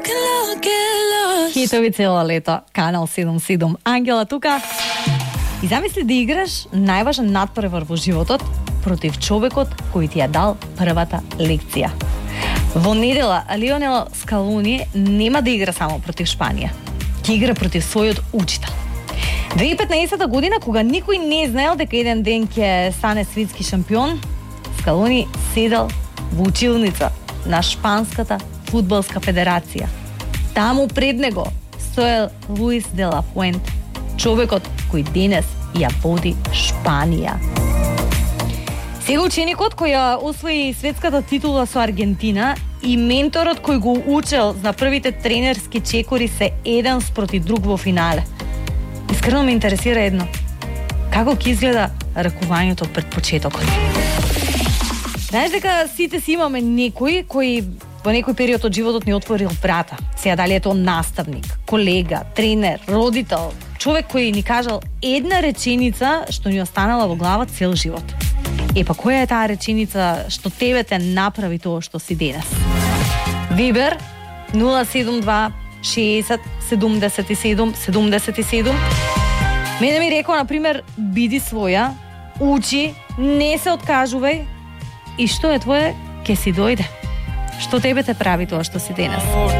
Хитови цело лето, Канал 77. Ангела тука. И замисли да играш најважен надпревар во животот против човекот кој ти ја дал првата лекција. Во недела Лионел Скалуни нема да игра само против Шпанија. Ќе игра против својот учител. 2015 година, кога никој не знаел дека еден ден ќе стане светски шампион, Скалуни седел во училница на Шпанската фудбалска федерација. Таму пред него стоел Луис де ла Фуенте, човекот кој денес ја води Шпанија. Сега ученикот кој ја освои светската титула со Аргентина и менторот кој го учел за првите тренерски чекори се еден спроти друг во финале. Искрено ме интересира едно. Како ќе изгледа ракувањето пред почетокот? Знаеш дека сите си имаме некој кој во некој период од животот ни отворил врата. Сега дали е тоа наставник, колега, тренер, родител, човек кој ни кажал една реченица што ни останала во глава цел живот. Па која е таа реченица што тебе те направи тоа што си денес? Вибер 072 60 77 77. Мене ми рекол, например, биди своја, учи, не се откажувај и што е твое, ке си дојде. Што тебе те прави тоа што си денес?